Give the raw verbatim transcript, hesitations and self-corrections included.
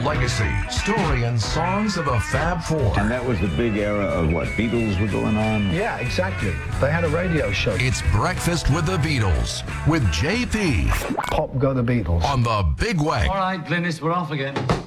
legacy, story, and songs of the Fab Four. And that was the big era of what, Beatles were going on? Yeah, exactly. They had a radio show. It's Breakfast with the Beatles with J P. Pop, go the Beatles. On the Big Wag. All right, Glynis, we're off again.